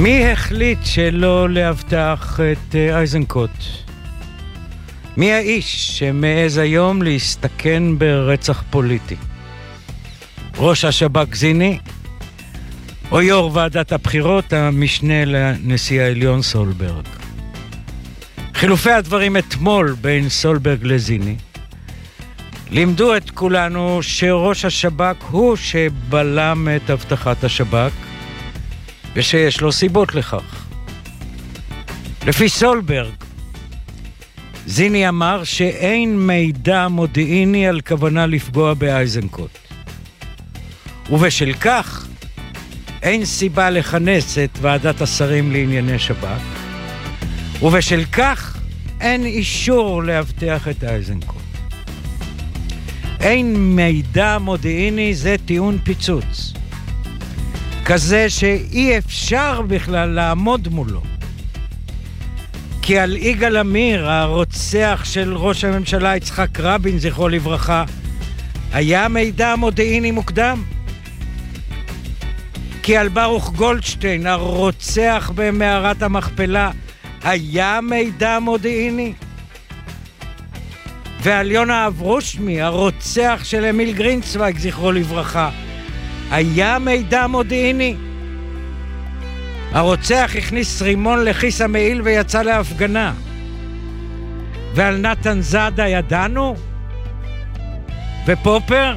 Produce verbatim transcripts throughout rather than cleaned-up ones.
מי החליט שלא להבטח את איזנקוט? מי האיש שמעז היום להסתכן ברצח פוליטי? ראש השב"כ זיני? או יו"ר ועדת הבחירות, המשנה לנשיא העליון סולברג? חילופי הדברים אתמול בין סולברג לזיני לימדו את כולנו שראש השב"כ הוא שבלם את הבטחת השב"כ, ושיש לו סיבות לכך. לפי סולברג, זיני אמר שאין מידע מודיעיני על כוונה לפגוע באיזנקוט, ובשל כך אין סיבה לכנס את ועדת השרים לענייני שב"כ, ובשל כך אין אישור להבטיח את איזנקוט. אין מידע מודיעיני, זה טיעון פיצוץ, כזה שאי אפשר בכלל לעמוד מולו. כי על יגאל עמיר, הרוצח של ראש הממשלה יצחק רבין, זכרו לברכה, היה מידע מודיעיני מוקדם. כי על ברוך גולדשטיין, הרוצח במערת המכפלה, היה מידע מודיעיני. ועל יונה אברושמי, הרוצח של אמיל גרינצוויג, זכרו לברכה, היה מידע מודיעיני. הרוצח הכניס רימון לכיס המעיל ויצא להפגנה. ועל נתן זאדה ידענו? ופופר?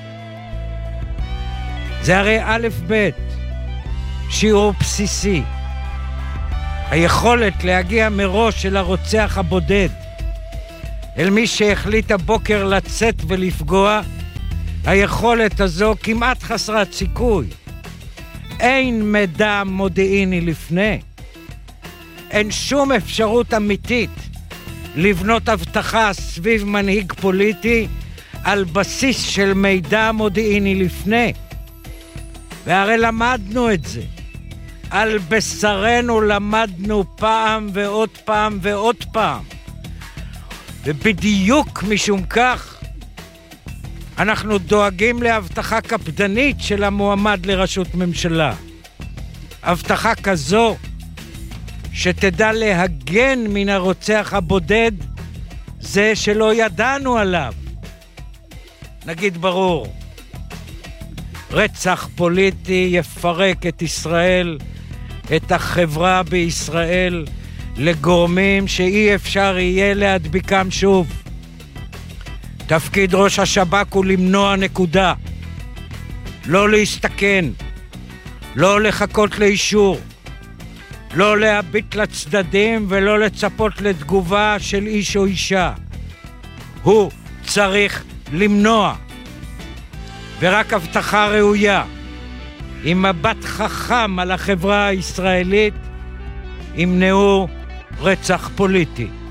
זה הרי א' ב', שיעור בסיסי. היכולת להגיע מראש של הרוצח הבודד אל מי שהחליט הבוקר לצאת ולפגוע, היכולת הזו כמעט חסרת סיכוי. אין מידע מודיעיני לפני. אין שום אפשרות אמיתית לבנות הבטחה סביב מנהיג פוליטי על בסיס של מידע מודיעיני לפני. והרי למדנו את זה. על בשרנו למדנו פעם ועוד פעם ועוד פעם. ובדיוק משום כך אנחנו דואגים להבטחה קפדנית של המועמד לראשות ממשלה. הבטחה כזו שתדע להגן מן הרוצח הבודד, זה שלא ידענו עליו. נגיד ברור, רצח פוליטי יפרק את ישראל, את החברה בישראל, לגורמים שאי אפשר יהיה להדביקם שוב. תפקיד ראש השב"כ הוא למנוע נקודה. לא להסתכן, לא לחכות לאישור, לא להביט לצדדים ולא לצפות לתגובה של איש או אישה. הוא צריך למנוע. ורק הבטחה ראויה, עם מבט חכם על החברה הישראלית, ימנעו רצח פוליטי.